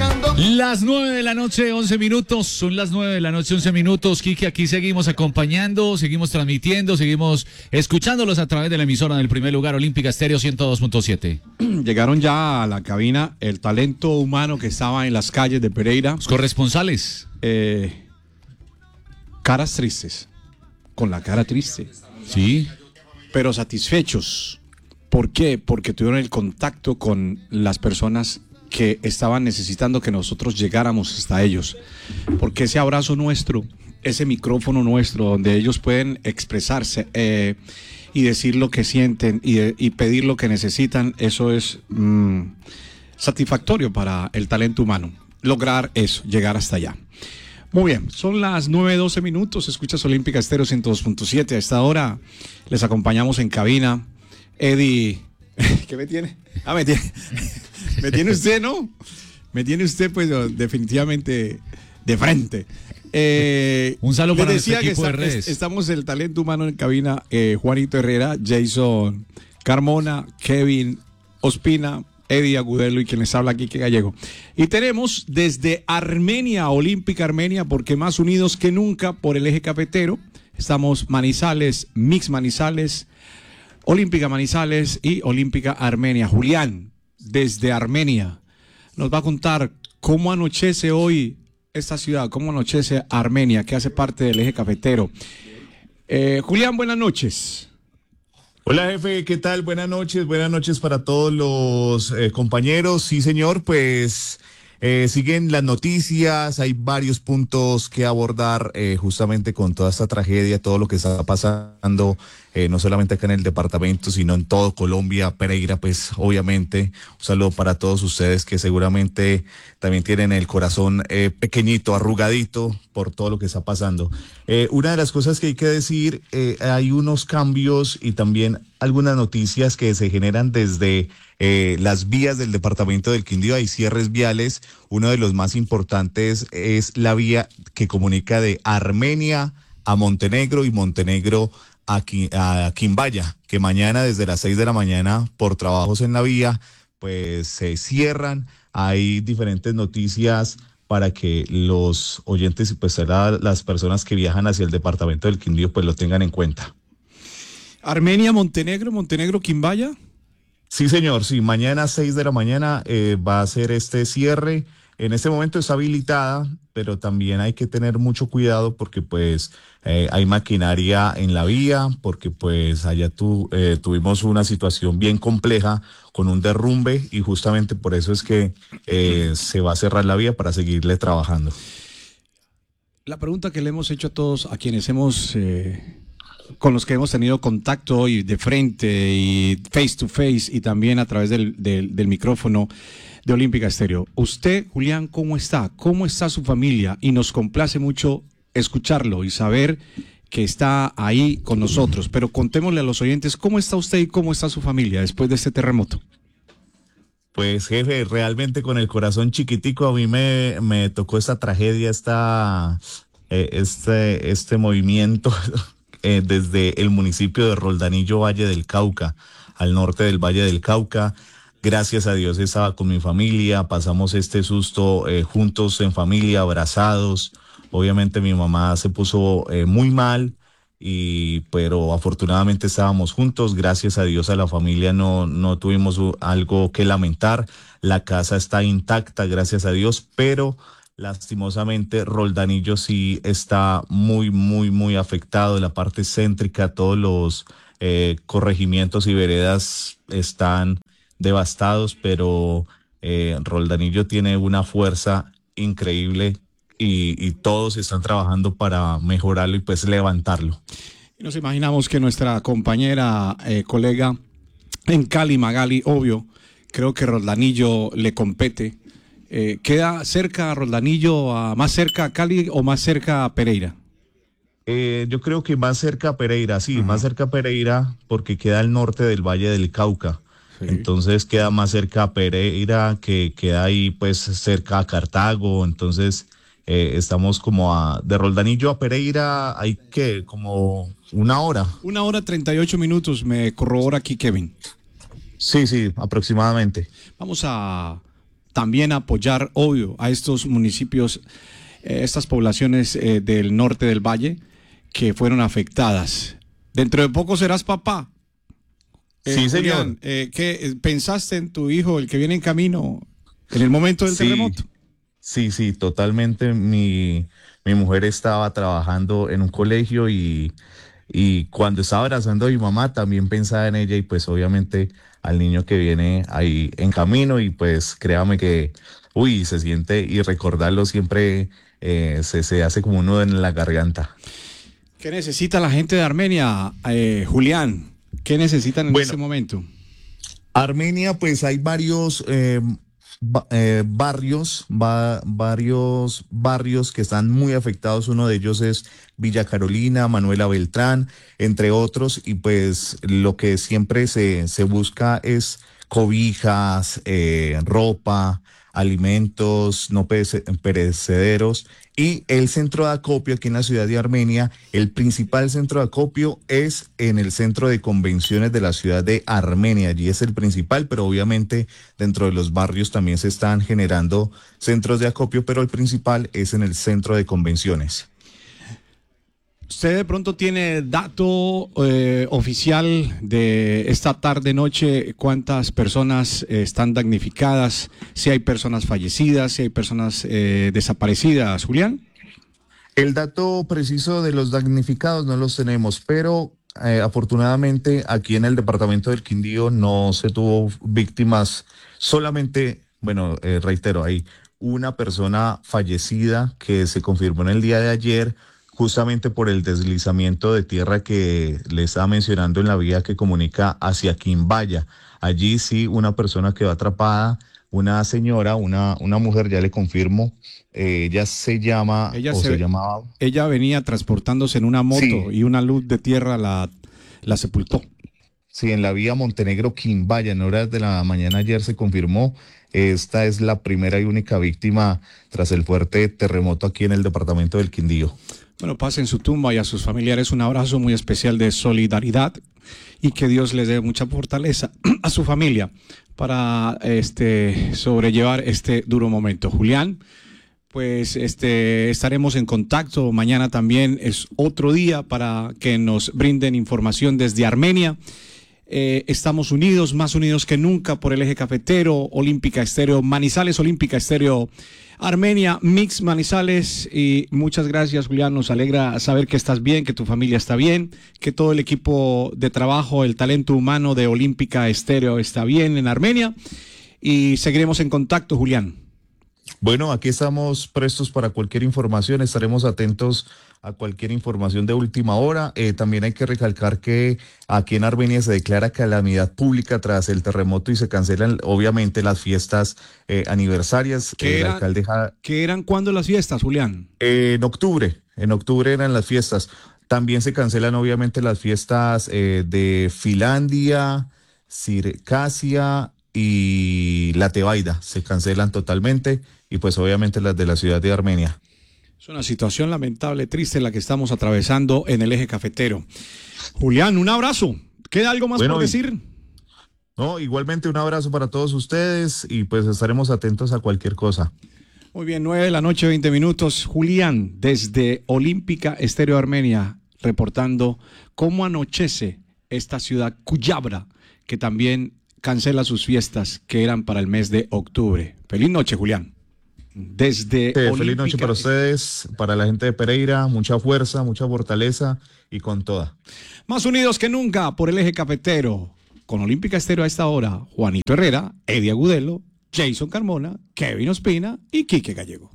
Las 9 de la noche, 11 minutos, son las 9 de la noche, 11 minutos, Quique, aquí seguimos acompañando, seguimos transmitiendo, seguimos escuchándolos a través de la emisora del primer lugar, Olímpica Estéreo 102.7. Llegaron ya a la cabina el talento humano que estaba en las calles de Pereira. Los corresponsales. Caras tristes, con la cara triste. Sí. Pero satisfechos. ¿Por qué? Porque tuvieron el contacto con las personas que estaban necesitando que nosotros llegáramos hasta ellos, porque ese abrazo nuestro, ese micrófono nuestro, donde ellos pueden expresarse y decir lo que sienten y pedir lo que necesitan, eso es satisfactorio para el talento humano, lograr eso, llegar hasta allá. Muy bien, son las 9:12 minutos, escuchas Olímpica Estéreo 102.7, a esta hora les acompañamos en cabina, Eddie, ¿qué me tiene? Me tiene usted, ¿no? Me tiene usted, pues, definitivamente de frente. Un saludo para nuestro decía equipo de redes. Estamos el talento humano en cabina, Juanito Herrera, Jason Carmona, Kevin Ospina, Eddie Agudelo y quien les habla aquí, Quique Gallego. Y tenemos desde Armenia, Olímpica Armenia, porque más unidos que nunca por el eje cafetero. Estamos Manizales, Mix Manizales, Olímpica Manizales y Olímpica Armenia. Julián, desde Armenia, nos va a contar cómo anochece hoy esta ciudad, cómo anochece Armenia, que hace parte del eje cafetero. Julián, buenas noches. Hola jefe, ¿qué tal? Buenas noches para todos los compañeros. Sí señor, pues siguen las noticias, hay varios puntos que abordar justamente con toda esta tragedia, todo lo que está pasando, no solamente acá en el departamento, sino en todo Colombia, Pereira, pues obviamente, un saludo para todos ustedes que seguramente también tienen el corazón pequeñito, arrugadito por todo lo que está pasando. Una de las cosas que hay que decir, hay unos cambios y también algunas noticias que se generan desde las vías del departamento del Quindío. Hay cierres viales, uno de los más importantes es la vía que comunica de Armenia a Montenegro y Montenegro a Quimbaya, que mañana desde las 6 de la mañana por trabajos en la vía pues se cierran. Hay diferentes noticias para que los oyentes y pues las personas que viajan hacia el departamento del Quindío pues lo tengan en cuenta. Armenia, Montenegro, Quimbaya. Sí, señor, sí, mañana 6 de la mañana va a ser este cierre. En este momento está habilitada, pero también hay que tener mucho cuidado porque pues hay maquinaria en la vía, porque pues allá tuvimos una situación bien compleja con un derrumbe y justamente por eso es que se va a cerrar la vía para seguirle trabajando. La pregunta que le hemos hecho a todos, a quienes con los que hemos tenido contacto hoy de frente y face to face y también a través del micrófono de Olímpica Estéreo. Usted, Julián, ¿cómo está? ¿Cómo está su familia? Y nos complace mucho escucharlo y saber que está ahí con nosotros. Pero contémosle a los oyentes, ¿cómo está usted y cómo está su familia después de este terremoto? Pues jefe, realmente con el corazón chiquitico, a mí me tocó esta tragedia, este movimiento desde el municipio de Roldanillo, Valle del Cauca, al norte del Valle del Cauca. Gracias a Dios estaba con mi familia, pasamos este susto juntos en familia, abrazados. Obviamente mi mamá se puso muy mal, pero afortunadamente estábamos juntos. Gracias a Dios a la familia no tuvimos algo que lamentar. La casa está intacta, gracias a Dios, pero lastimosamente Roldanillo sí está muy afectado. La parte céntrica, todos los corregimientos y veredas están devastados, pero Roldanillo tiene una fuerza increíble y todos están trabajando para mejorarlo y pues levantarlo. Y nos imaginamos que nuestra compañera, colega en Cali, Magali, obvio, creo que Roldanillo le compete. ¿Queda cerca Roldanillo, más cerca a Cali o más cerca a Pereira? Yo creo que más cerca a Pereira, sí, más cerca a Pereira porque queda al norte del Valle del Cauca. Sí. Entonces queda más cerca a Pereira, que queda ahí pues cerca a Cartago. Entonces estamos como de Roldanillo a Pereira hay que como 1 hora. 1 hora 38 minutos, me corrobora aquí Kevin. Sí, aproximadamente. Vamos a también apoyar, obvio, a estos municipios, estas poblaciones del norte del valle que fueron afectadas. Dentro de poco serás papá. Sí, señor. Julián, ¿qué pensaste en tu hijo, el que viene en camino, en el momento del terremoto? Sí, totalmente. Mi mujer estaba trabajando en un colegio y cuando estaba abrazando a mi mamá también pensaba en ella y pues obviamente al niño que viene ahí en camino y pues créame que, se siente y recordarlo siempre se hace como un nudo en la garganta. ¿Qué necesita la gente de Armenia, Julián? ¿Qué necesitan en este momento? Armenia, pues hay varios varios barrios que están muy afectados. Uno de ellos es Villa Carolina, Manuela Beltrán, entre otros, y pues lo que siempre se busca es cobijas, ropa, alimentos no perecederos. Y el centro de acopio aquí en la ciudad de Armenia, el principal centro de acopio es en el centro de convenciones de la ciudad de Armenia. Allí es el principal, pero obviamente dentro de los barrios también se están generando centros de acopio, pero el principal es en el centro de convenciones. ¿Usted de pronto tiene dato oficial de esta tarde-noche? ¿Cuántas personas están damnificadas? ¿Si hay personas fallecidas? ¿Si hay personas desaparecidas, Julián? El dato preciso de los damnificados no los tenemos, pero afortunadamente aquí en el departamento del Quindío no se tuvo víctimas, solamente, reitero, hay una persona fallecida que se confirmó en el día de ayer, justamente por el deslizamiento de tierra que le estaba mencionando en la vía que comunica hacia Quimbaya. Allí sí una persona quedó atrapada, una señora, una mujer, ya le confirmo, ella se llamaba. Ella venía transportándose en una moto, sí, y una luz de tierra la sepultó. Sí, en la vía Montenegro-Quimbaya, en horas de la mañana ayer se confirmó. Esta es la primera y única víctima tras el fuerte terremoto aquí en el departamento del Quindío. Bueno, pasen su tumba y a sus familiares un abrazo muy especial de solidaridad y que Dios les dé mucha fortaleza a su familia para sobrellevar este duro momento. Julián, pues estaremos en contacto. Mañana también es otro día para que nos brinden información desde Armenia. Estamos unidos, más unidos que nunca por el eje cafetero, Olímpica Estéreo Manizales, Olímpica Estéreo Armenia, Mix Manizales. Y muchas gracias, Julián, nos alegra saber que estás bien, que tu familia está bien, que todo el equipo de trabajo, el talento humano de Olímpica Estéreo está bien en Armenia, y seguiremos en contacto, Julián. Bueno, aquí estamos prestos para cualquier información, estaremos atentos a cualquier información de última hora. También hay que recalcar que aquí en Armenia se declara calamidad pública tras el terremoto y se cancelan obviamente las fiestas aniversarias. ¿Qué eran cuándo las fiestas, Julián? En octubre eran las fiestas. También se cancelan obviamente las fiestas de Finlandia, Circasia y la Tebaida. Se cancelan totalmente, y pues obviamente las de la ciudad de Armenia. Es una situación lamentable, triste la que estamos atravesando en el eje cafetero. Julián, un abrazo. ¿Queda algo más por decir? No, igualmente un abrazo para todos ustedes y pues estaremos atentos a cualquier cosa. Muy bien, 9:20 p.m. Julián, desde Olímpica Estéreo Armenia, reportando cómo anochece esta ciudad Cuyabra, que también cancela sus fiestas que eran para el mes de octubre. Feliz noche, Julián. Feliz noche para ustedes, para la gente de Pereira, mucha fuerza, mucha fortaleza y con toda. Más unidos que nunca por el eje cafetero, con Olímpica Estéreo a esta hora, Juanito Herrera, Eddie Agudelo, Jason Carmona, Kevin Ospina y Quique Gallego.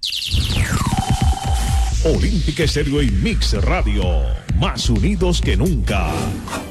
Olímpica Estéreo y Mix Radio, más unidos que nunca.